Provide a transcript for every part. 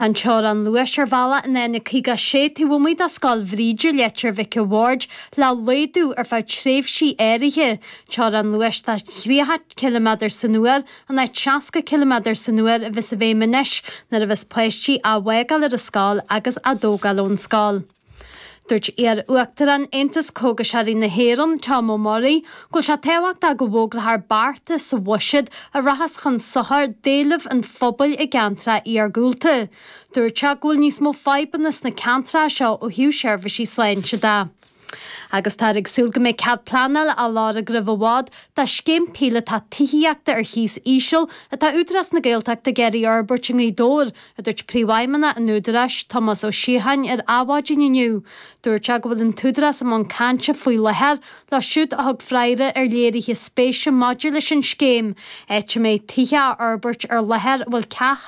An teor an Luis ar bhela in éna chuige sé tuamuid a scoil bhríidir letir Vicky Ward le léadú ar feadh tréimhsí éirithe. Teor an Luis tá 3 km san uair an 60 km san uair a bheits a bhéh manis nar a bheits poisttí a bhhagal ar a scáil agus a dógal ón scáil. Dúirt uachtar an Aontas Cógasairí na hÉireann Tom O'Murray go se tehacht a go bhógra th barta sa bhuisead a rahas chun sothar déalamh an phobal i gceantra ar gúlta. Dúirt se gúil níos mó feibannas na ceantra seo ó hiú seirbhísí sláinte dá. Agus tá ag súil go mé cad planal a lára gribhhád tá scéim píle tá tííachta ar híos ísisiil a tá údras na Gaeltachta Gary Arbert í dór a dúirt príomhaimena an údaras Thomas Ó Sheehan ar ábhaidin inniu. Dúirt se go bhfuil an túdras am cante faoi lehead le siúd a thug freire ar léirithe spéise module sin scéim. Éite mé títhe Arbert ar lehead bhfuil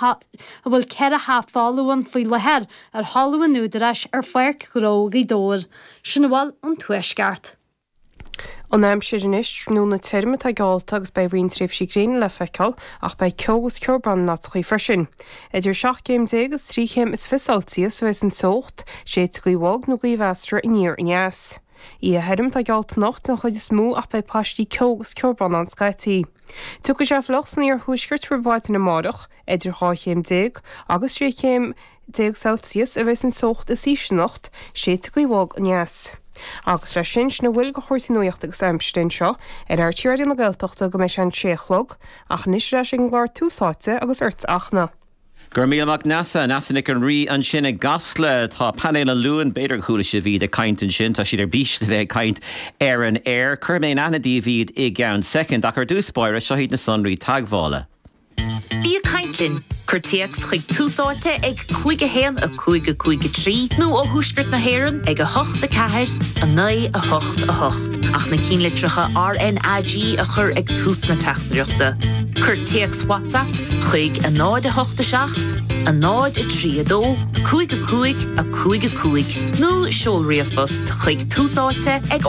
cead a háfáúan faoi lehead ar hallúan údaras ar foiirc gró í dór. Sin bhil an tuaisceart. An aimsir in ist nó na terme tá gáilta agus bei bhíon tréimhsí gréine le feiceáil ach bei cegus ceorbran na chuí freisin. Idir 7 céim agus 3 céim is fisaltíos bheits an sócht sé go bhág nó go bhheastra in níor in neas. Í a herim tá gáilta nacht an chuid is mú ach bei pastí cegus ceorbran an scaití. Tu go seaf lochsan ar thuisgurt bhhaid na mádach idir 8 céim agus 3 céim Celsius a bheits an sócht is síisinacht sé go bhág in neas. Agus le sin na bhfuil go chóirsaí nuocht agus aimstin seo ar tíirí na Gaeltachta go mé sé an tréchlog ach níos leis an gláir túsáite agus airt achna. Gur míach nasannic an rí an sinna gasla tá panéla luúan beidir chuúla sé bhíd a caiint an sin tá siidir bís le bheith caiint ar an air chur mé anadí bhíd i gceann second ach ar dúspáire seo híad na sonraí taghála. Bí a caiintlinn, chuirtíocht chuig túsáte ag 5 a 5 nó ó thuisgurt na hÉireann ag a 8 a 9 a 8. Ach na cínlitricha RNAG a chur ag tús na teachtareachta. Chuirtíocht WhatsApp chuig a 9 a 8 a 9 a 3 a 2 a 5 nó seolriafust chuig túsáte ag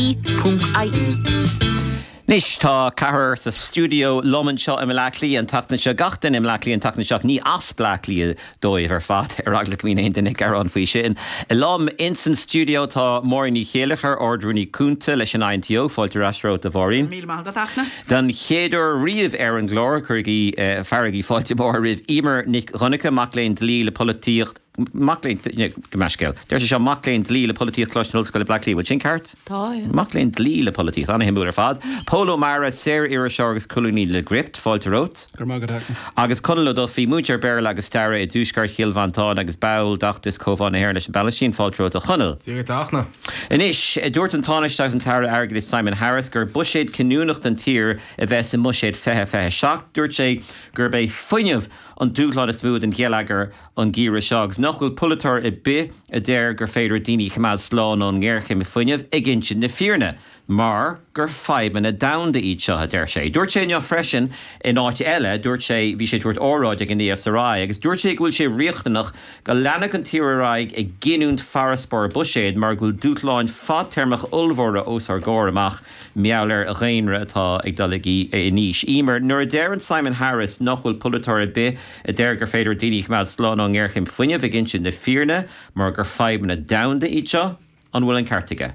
rte.ie. Nis tá cahar sa studio loman seo im lachlí an tachna seo gatain im lachlí an tachna seach ní asplachlí dóibh ar fat ar agla mína intainnig ar an faoi sin. I lom insan studio tá mórí chéalachar ordrúní cúnta leis an INTO fáilte rasró a bhórín. Dan chéidir riamh ar an glór chuirgí farragí fáilte mór rih imer Nick Runnica macléin dlí le políocht Maclein gomeisceil. Deir sé seo macléin dlí le políocht chlóisnúil scoil Blackley bhil sin ceart? Tá. Macléin dlí le políocht anna himú ar fad. Polo Mara séir ar seo agus colúní le gript fáilte rót. Agus conal do fí mútear bear agus teire i dúscar chiilvantáin agus bail dachtas cóháin na hhéir leis an bailisiín fáilte rót a chonal. Tíachna. Inis dúirt an táisteach an teire airgad Simon Harris gur buséad cinúnacht an tír a bheits a muséad fethe seach dúirt sé gur bé foiineh an dúglád is smúd an ghealagar an gíra seags. Nachhfuil pulatar i bit a déir gur féidir daoine chumad slán an gghearchaim i foiineh ag intin na fíorna. Mar gur feiban a damda iad seo a déir sé. Dúirt sé neo freisin in áit eile, dúirt sé bhí sé dúirt óráid ag an EFSRI, agus dúirt sé ghfuil sé riachtanach go leanach an tíraráig ag ginúnt faraspór buséad mar ghfuil dútláin fad termach ulmhóra os ar ggóir amach meallir a réinre atá ag dalagí níos. Ímar nuair a déir an Simon Harris nachhfuil pulatar i bit a déir gur féidir daoine chumad slán an gghearchaim foiineh ag intin na fíorna mar gur feiban a damda iad seo an bhfuil an cartaige.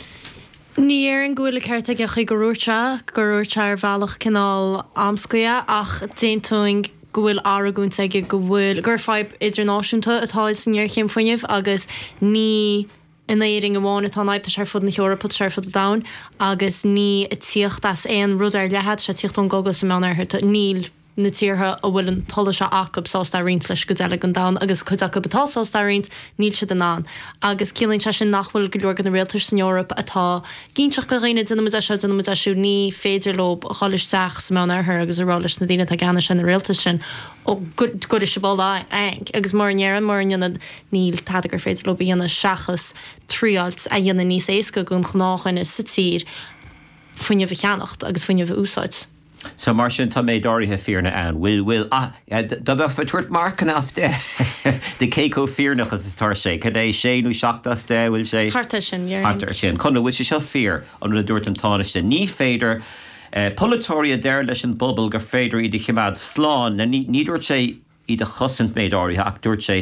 Ní ar an gúla ceirte a chu gurúirte ar bhealach cinál amscoia ach déintúing gohfuil áraúnta ige go bhfuil gur feib idirnáisiúnta atá sanníor chéim foiineh agus ní ina éing amháin atá naibta sear fud na Eorpa sear fud a dain agus ní tíocht as éon rud ar lehead se tíocht an gogus sem menar níl na tíortha a bhfuil an tola se acab sástaíns leis go deile an da agus chuach betá sástaíns níl se den ná. Agus cílín se sin nachhfuil go leor gan na réaltar san Eorpa atá cínseach go réine dynamiseisiú ní féidirlób cholis seach sa menar agus arális na dtíine a gana sin na réalta sin ó go is se ball eng agus mar nearan mar inna níl tadagur féidirlób dhéanana seachas tríalt a dhéanana níos éasca gon chnáchaine sa tír fuinne bh cheannacht agus fuinne bh úsáid. So mar sin tá méid áirithe fíorna an bhfuil da bheith fa tuairt marcan afte de céco fíornach as tar sé cad é séú seachtas de bhfuil sé Harta sin sin chuna bhfuil sé seo fíor an le dúirt an táiste ní féidir polatóí a déir leis an bobbal gur féidir iad chimad sláán na ní dúirt sé iad a chosint méid áirithe ach dúirt sé